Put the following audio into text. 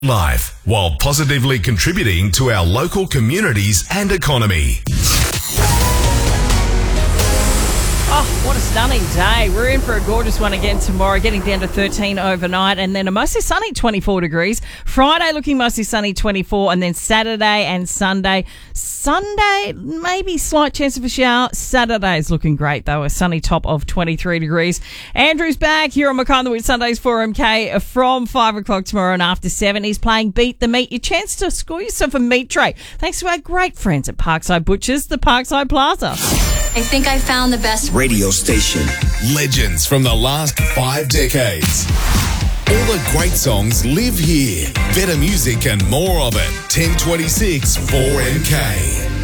life while positively contributing to our local communities and economy. Oh, what a stunning day. We're in for a gorgeous one again tomorrow, getting down to 13 overnight, and then a mostly sunny 24 degrees. Friday looking mostly sunny 24, and then Saturday and Sunday. Sunday, maybe slight chance of a shower. Saturday's looking great, though, a sunny top of 23 degrees. Andrew's back here on Mackay with Sundays 4MK from 5 o'clock tomorrow and after 7. He's playing Beat the Meat. Your chance to score yourself a meat tray, thanks to our great friends at Parkside Butchers, the Parkside Plaza. I think I found the best Radio station. Legends from the last 5 decades. All the great songs live here. Better music and more of it. 1026 4MK.